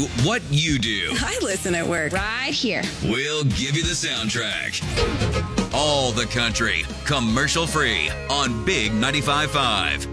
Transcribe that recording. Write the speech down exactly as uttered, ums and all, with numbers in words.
do what you do. I listen at work. Right here. We'll give you the soundtrack. All the country, commercial free on Big ninety-five point five.